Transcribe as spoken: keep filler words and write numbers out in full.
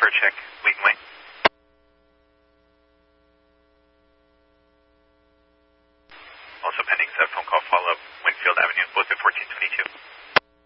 for a check. We can wait. Also pending set phone call follow-up, Winfield Avenue, both at fourteen twenty-two.